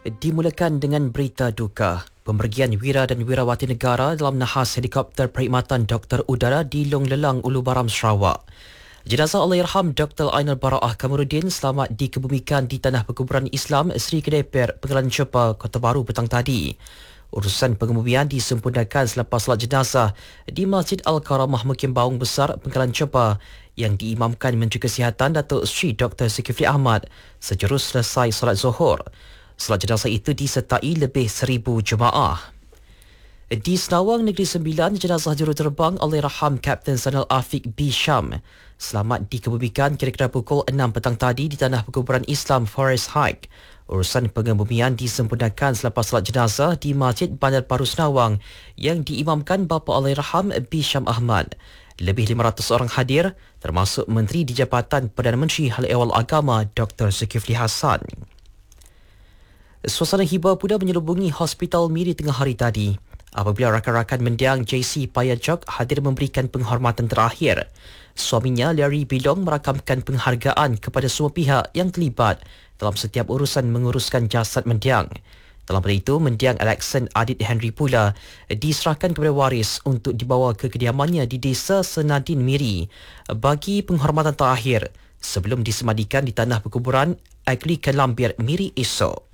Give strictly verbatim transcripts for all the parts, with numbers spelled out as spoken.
Dimulakan dengan berita duka. Pemergian wira dan wirawati negara dalam nahas helikopter perkhidmatan doktor udara di Long Lelang, Ulu Baram, Sarawak. Jenazah Allahyarham Doktor Ainul Bara'ah Kamarudin selamat dikebumikan di Tanah Perkuburan Islam Sri Kedeper, Penggalan Cepa, Kota Baru petang tadi. Urusan pengebumian disempurnakan selepas solat jenazah di Masjid Al-Karamah Mukim Baung Besar, Penggalan Cepa yang diimamkan Menteri Kesihatan Datuk Seri Doktor Zulkifli Ahmad sejurus selesai solat Zuhur. Solat jenazah itu disertai lebih seribu jemaah. Di Senawang Negeri Sembilan, jenazah juruterbang Allahyarham Kapten Zainal Afiq B. Syam selamat dikebumikan kira-kira pukul enam petang tadi di Tanah Perkuburan Islam Forest Hike. Urusan pengebumian disempurnakan selepas solat jenazah di Masjid Bandar Baru Senawang yang diimamkan bapa Allahyarham B. Syam Ahmad. Lebih lima ratus orang hadir, termasuk Menteri di Jabatan Perdana Menteri Hal Ehwal Agama Doktor Zulkifli Hasan. Suasana hibah pula menyelubungi Hospital Miri tengah hari tadi apabila rakan-rakan mendiang J C Payajok hadir memberikan penghormatan terakhir. Suaminya, Larry Bilong, merakamkan penghargaan kepada semua pihak yang terlibat dalam setiap urusan menguruskan jasad mendiang. Dalam pada itu, mendiang Alexan Adit Henry pula diserahkan kepada waris untuk dibawa ke kediamannya di Desa Senadin Miri bagi penghormatan terakhir sebelum disemadikan di Tanah Perkuburan Anglican Lambir Miri esok.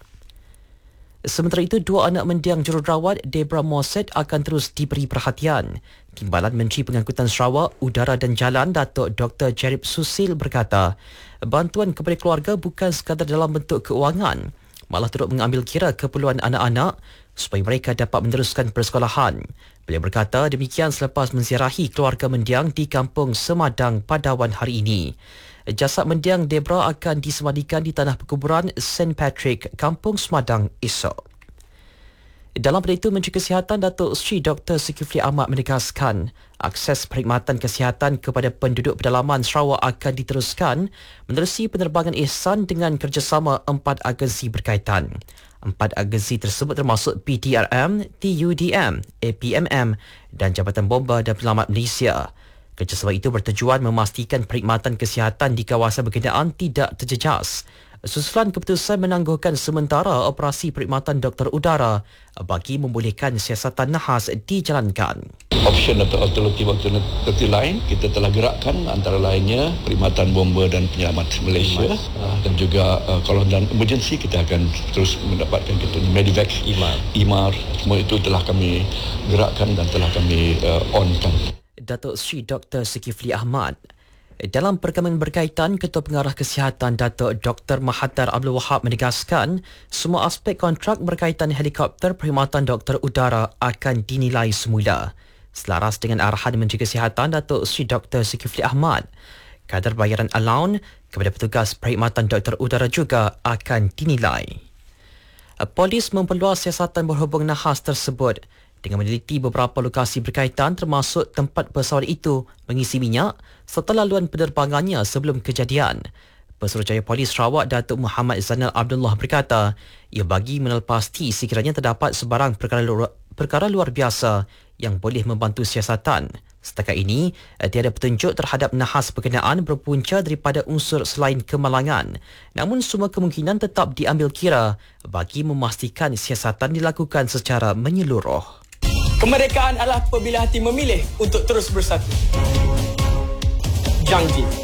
Sementara itu, dua anak mendiang jururawat Debra Moset akan terus diberi perhatian. Timbalan Menteri Pengangkutan Sarawak, Udara dan Jalan Datuk Doktor Jarib Susil berkata, bantuan kepada keluarga bukan sekadar dalam bentuk keuangan, malah turut mengambil kira keperluan anak-anak supaya mereka dapat meneruskan persekolahan. Beliau berkata demikian selepas menziarahi keluarga mendiang di Kampung Semadang Padawan hari ini. Jasad mendiang Debra akan disemadikan di Tanah Perkuburan Saint Patrick, Kampung Semadang esok. Dalam pada itu, Menteri Kesihatan Datuk Seri Doktor Zulkifli Ahmad menegaskan akses perkhidmatan kesihatan kepada penduduk pedalaman Sarawak akan diteruskan menerusi penerbangan ihsan dengan kerjasama empat agensi berkaitan. Empat agensi tersebut termasuk P D R M, T U D M, A P M M dan Jabatan Bomba dan Penyelamat Malaysia. Kerjasama itu bertujuan memastikan perkhidmatan kesihatan di kawasan berkenaan tidak terjejas. Susulan keputusan menangguhkan sementara operasi perkhidmatan doktor udara bagi membolehkan siasatan nahas dijalankan. Option atau alternatif lain kita telah gerakkan, antara lainnya perkhidmatan bomba dan penyelamat Malaysia. Uh, dan juga uh, kalau dalam emergency kita akan terus mendapatkan kita Medivac, I M A R. I M A R, semua itu telah kami gerakkan dan telah kami uh, onkan. Datuk Seri Doktor Zulkifli Ahmad. Dalam perkembangan berkaitan, Ketua Pengarah Kesihatan Datuk Doktor Mahathir Abdul Wahab menegaskan semua aspek kontrak berkaitan helikopter perkhidmatan doktor udara akan dinilai semula. Selaras dengan arahan Menteri Kesihatan Datuk Seri Doktor Zulkifli Ahmad, kadar bayaran allowance kepada petugas perkhidmatan doktor udara juga akan dinilai. Polis memperluas siasatan berhubung nahas tersebut dengan meneliti beberapa lokasi berkaitan termasuk tempat pesawat itu mengisi minyak serta laluan penerbangannya sebelum kejadian. Pesuruhjaya Polis Sarawak Datuk Muhammad Zainal Abdullah berkata, ia bagi mengenal pasti sekiranya terdapat sebarang perkara luar, perkara luar biasa yang boleh membantu siasatan. Setakat ini, tiada petunjuk terhadap nahas berkenaan berpunca daripada unsur selain kemalangan. Namun semua kemungkinan tetap diambil kira bagi memastikan siasatan dilakukan secara menyeluruh. Kemerdekaan adalah apabila hati memilih untuk terus bersatu. Janji.